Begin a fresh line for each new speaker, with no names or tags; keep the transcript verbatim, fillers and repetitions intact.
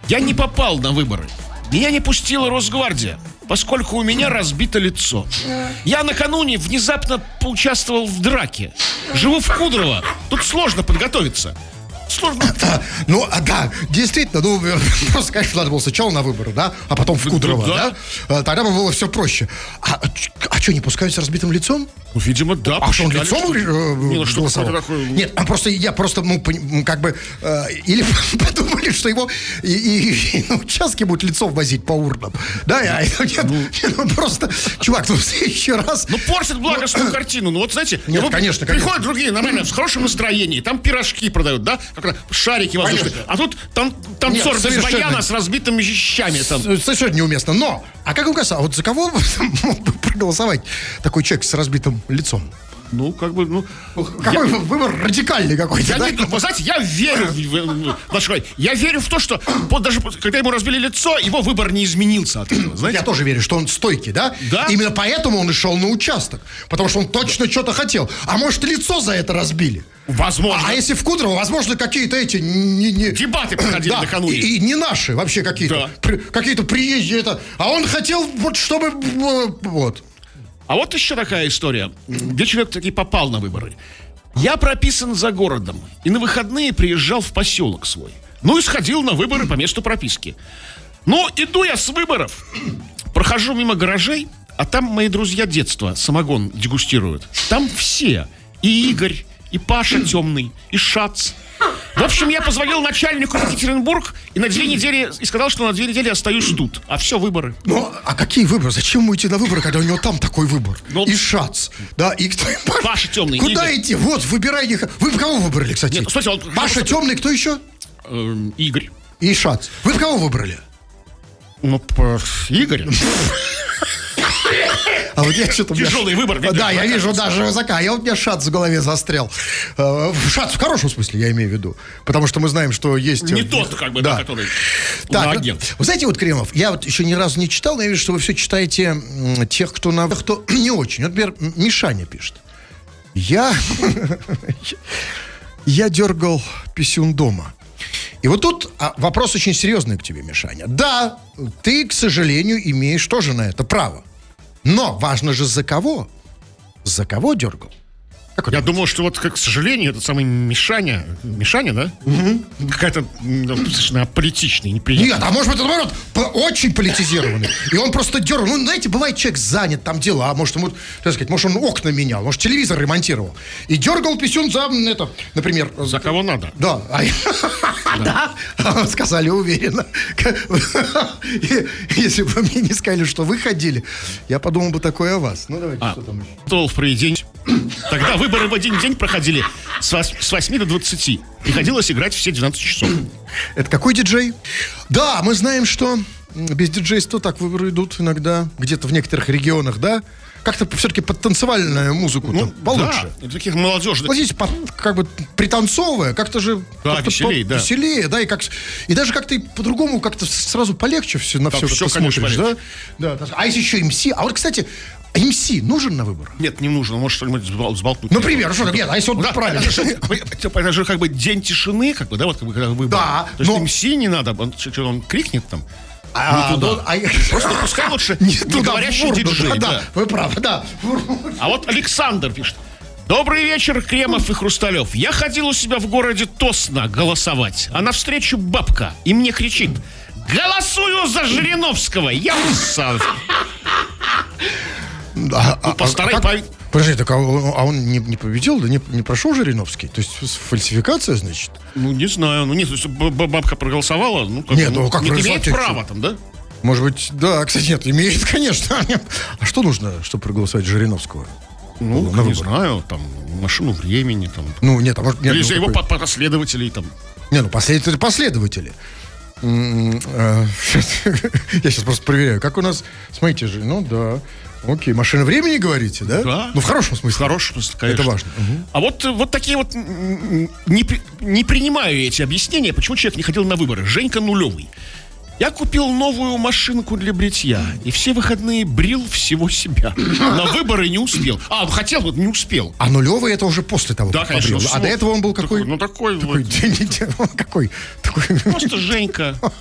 Я не попал на выборы. Меня не пустила Росгвардия, поскольку у меня разбито лицо. Я накануне внезапно поучаствовал в драке. Живу в Кудрово. Тут сложно подготовиться. Сложно.
Да, ну, а, да, действительно, ну, просто, конечно, надо было сначала на выборы, да, а потом в Кудрово, да, да? Тогда бы было все проще. А, а что, не пускают с разбитым лицом?
Ну, видимо, да.
А что, он лицом
что... Не, ну, что
такое? Нет, а просто я просто, ну, как бы, э, или подумали, что его и, и, и на участке будут лицом возить по урнам. Да, я, нет, ну, ну, просто, чувак, ну, в следующий раз...
Ну, портит благостную картину. Ну, вот, знаете,
нет, ну, конечно,
приходят
конечно.
другие, нормально, в хорошем настроении, там пирожки продают, да, как шарики воздушные. А тут там танцор без баяна с разбитыми щами. Там.
Совершенно неуместно. Но, а как угадать, а вот за кого мог бы проголосовать такой человек с разбитым лицом?
Ну, как бы, ну...
Какой я, выбор радикальный какой-то,
я
да?
Не, вы знаете, я верю в, в, я верю в то, что вот даже когда ему разбили лицо, его выбор не изменился от этого, знаете?
Я тоже верю, что он стойкий, да?
Да.
Именно поэтому он и шел на участок. Потому что он точно что-то хотел. А может, лицо за это разбили?
Возможно.
А, а если в Кудрово, возможно, какие-то эти... Не, не...
Дебаты проходили
да,
накануне.
И, и не наши вообще какие-то.
Да.
При, какие-то приезжие. Это... А он хотел, вот, чтобы... Вот...
А вот еще такая история, где человек таки попал на выборы. Я прописан за городом и на выходные приезжал в поселок свой. Ну и сходил на выборы по месту прописки. Ну, иду я с выборов, прохожу мимо гаражей, а там мои друзья детства самогон дегустируют. Там все, и Игорь, и Паша Темный, и Шац. В общем, я позвонил начальнику в Екатеринбург и на две недели и сказал, что на две недели остаюсь тут. А все, выборы.
Ну, а какие выборы? Зачем ему идти на выборы, когда у него там такой выбор? Ну, и Шац, да, и кто?
Паша Темный.
Куда
Игорь.
идти? Вот, выбирайте. Вы кого выбрали, кстати?
Нет, смотрите, он...
Паша Темный, кто еще?
Эм, Игорь.
И Шац. Вы кого выбрали?
Ну, Игорь.
А вот я что-то...
Тяжелый выбор.
Да, да, я вижу даже высока. Я вот у меня Шац в голове застрял. Шац в хорошем смысле, я имею в виду. Потому что мы знаем, что есть...
Не тот, как бы, да, который...
Так, вы знаете, вот, Кремов, я вот еще ни разу не читал, но я вижу, что вы все читаете тех, кто на... кто не очень. Вот, например, Мишаня пишет. Я... Я дергал писюн дома. И вот тут а, вопрос очень серьезный к тебе, Мишаня. Да, ты, к сожалению, имеешь тоже на это право. Но важно же, за кого? За кого дергал?
Как Я думал, что вот, как, к сожалению, этот самый Мишаня, Мишаня, да? Угу. Какая-то ну, совершенно аполитичная, неприятная.
Нет, а может быть, это, наоборот, очень политизированный. И он просто дергал. Ну, знаете, бывает, человек занят, там дела. Может, ему, так сказать, может, он окна менял, может, телевизор ремонтировал. И дергал писюн за, это, например...
За кого надо.
Да. Да? Сказали уверенно. Если бы вы мне не сказали, что вы ходили, я подумал бы такое о вас. Ну, давайте, что там еще?
В проведении. Тогда выборы в один день проходили с восьми до двадцати. Приходилось играть все двенадцать часов.
Это какой диджей? Да, мы знаем, что без диджейства так выборы идут иногда где-то в некоторых регионах, да? Как-то все-таки под танцевальную музыку ну, получше.
Да, таких молодежных.
Вот здесь под, как бы пританцовывая, как-то же
да,
как-то
веселее,
по,
да.
Веселее, да, и, как, и даже как-то по-другому как-то сразу полегче все на
так,
все,
все
что ты смотришь,
да?
Да. А если еще эм си? А вот, кстати, эм си нужен на выборах?
Нет, не нужен, он может что-нибудь сболтнуть.
Например, что нет, а если он
да,
правильно?
Это же как бы день тишины, как бы, да, вот как бы когда выборы.
Да.
То есть эм си не надо, он, что он крикнет там.
А,
не туда.
Ну, а,
Просто пускай лучше
не,
не
туда,
говорящий
урну,
диджей.
Да,
да.
да, вы правы, да.
А вот Александр пишет. Добрый вечер, Кремов и Хрусталев. Я ходил у себя в городе Тосно голосовать, а навстречу бабка и мне кричит: голосую за Жириновского, я усал.
Да,
ну, постарай
а, а, Подожди, так а он, а он не, не победил, да не, не прошел Жириновский? То есть фальсификация, значит?
Ну, не знаю. Ну, нет, то есть бабка проголосовала. Ну, как,
нет, ну, как
не имеет права там, да?
Может быть, да, кстати, нет, имеет, конечно. А что нужно, чтобы проголосовать Жириновского?
Ну, на не выбор? Знаю, там, машину времени, там.
Ну, нет, а может... Нет,
или
ну,
за
какой...
его последователей, там.
Не, ну, последователи, последователи. Я сейчас просто проверяю, как у нас... Смотрите же, ну, да... Окей, машина времени, говорите, да?
Да.
Ну, в хорошем смысле.
В хорошем смысле, конечно.
Это важно. Угу.
А вот, вот такие вот... Не, не принимаю эти объяснения, почему человек не ходил на выборы. Женька Нулевый. Я купил новую машинку для бритья и все выходные брил всего себя. На выборы не успел. А, хотел, вот не успел.
А Нулевый это уже после того,
да,
как
конечно,
побрил. А до этого он был какой?
Такой, ну, такой
такой,
вот.
Какой? Такой.
Просто Женька.